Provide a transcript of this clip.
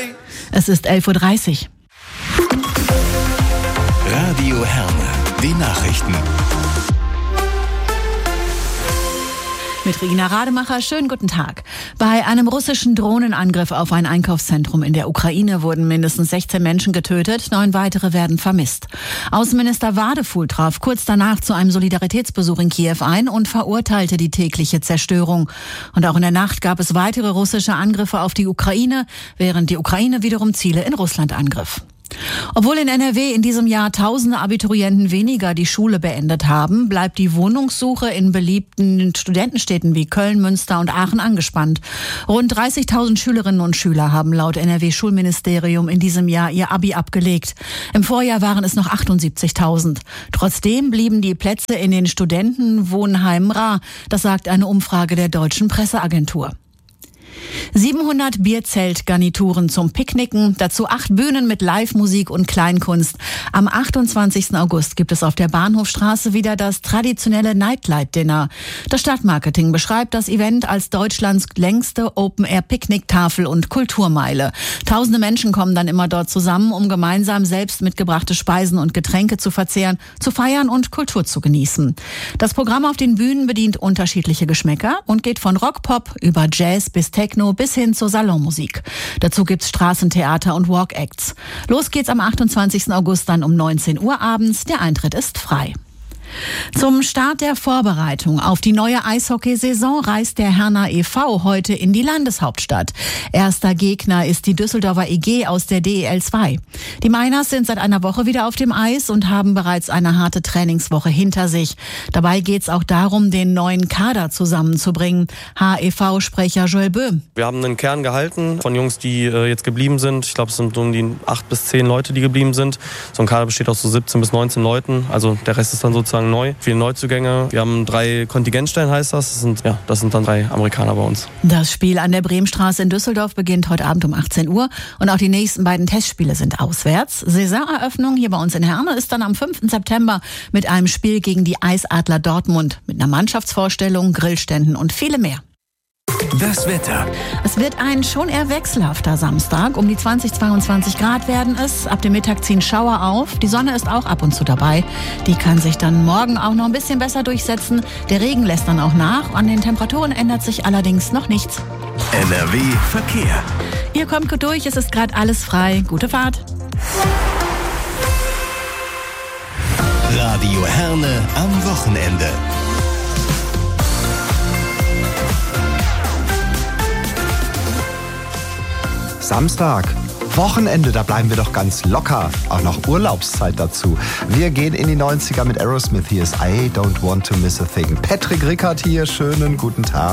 Es ist 11:30 Uhr. Radio Herne, die Nachrichten. Mit Regina Rademacher, schönen guten Tag. Bei einem russischen Drohnenangriff auf ein Einkaufszentrum in der Ukraine wurden mindestens 16 Menschen getötet, 9 weitere werden vermisst. Außenminister Wadefuhl traf kurz danach zu einem Solidaritätsbesuch in Kiew ein und verurteilte die tägliche Zerstörung. Und auch in der Nacht gab es weitere russische Angriffe auf die Ukraine, während die Ukraine wiederum Ziele in Russland angriff. Obwohl in NRW in diesem Jahr tausende Abiturienten weniger die Schule beendet haben, bleibt die Wohnungssuche in beliebten Studentenstädten wie Köln, Münster und Aachen angespannt. Rund 30.000 Schülerinnen und Schüler haben laut NRW-Schulministerium in diesem Jahr ihr Abi abgelegt. Im Vorjahr waren es noch 78.000. Trotzdem blieben die Plätze in den Studentenwohnheimen rar. Das sagt eine Umfrage der Deutschen Presseagentur. 700 Bierzeltgarnituren zum Picknicken, dazu 8 Bühnen mit Live-Musik und Kleinkunst. Am 28. August gibt es auf der Bahnhofstraße wieder das traditionelle Nightlight-Dinner. Das Stadtmarketing beschreibt das Event als Deutschlands längste Open-Air-Picknicktafel und Kulturmeile. Tausende Menschen kommen dann immer dort zusammen, um gemeinsam selbst mitgebrachte Speisen und Getränke zu verzehren, zu feiern und Kultur zu genießen. Das Programm auf den Bühnen bedient unterschiedliche Geschmäcker und geht von Rock-Pop über Jazz bis Techno bis hin zur Salonmusik. Dazu gibt's Straßentheater und Walk-Acts. Los geht's am 28. August dann um 19 Uhr abends. Der Eintritt ist frei. Zum Start der Vorbereitung auf die neue Eishockeysaison reist der Herner e.V. heute in die Landeshauptstadt. Erster Gegner ist die Düsseldorfer EG aus der DEL 2. Die Miners sind seit einer Woche wieder auf dem Eis und haben bereits eine harte Trainingswoche hinter sich. Dabei geht es auch darum, den neuen Kader zusammenzubringen. HEV-Sprecher Joel Böhm. Wir haben einen Kern gehalten von Jungs, die jetzt geblieben sind. Ich glaube, es sind um die 8 bis 10 Leute, die geblieben sind. So ein Kader besteht aus so 17 bis 19 Leuten. Also der Rest ist dann sozusagen neu. Viele Neuzugänge. Wir haben 3 Kontingentstellen, heißt das. Das sind dann 3 Amerikaner bei uns. Das Spiel an der Bremenstraße in Düsseldorf beginnt heute Abend um 18 Uhr. Und auch die nächsten beiden Testspiele sind auswärts. Saisoneröffnung hier bei uns in Herne ist dann am 5. September mit einem Spiel gegen die Eisadler Dortmund. Mit einer Mannschaftsvorstellung, Grillständen und viele mehr. Das Wetter. Es wird ein schon eher wechselhafter Samstag. Um die 20-22 Grad werden es. Ab dem Mittag ziehen Schauer auf. Die Sonne ist auch ab und zu dabei. Die kann sich dann morgen auch noch ein bisschen besser durchsetzen. Der Regen lässt dann auch nach. An den Temperaturen ändert sich allerdings noch nichts. NRW Verkehr. Ihr kommt gut durch. Es ist gerade alles frei. Gute Fahrt. Radio Herne am Wochenende. Samstag, Wochenende, da bleiben wir doch ganz locker. Auch noch Urlaubszeit dazu. Wir gehen in die 90er mit Aerosmith. Hier ist I Don't Want to Miss a Thing. Patrick Rickard hier, schönen guten Tag.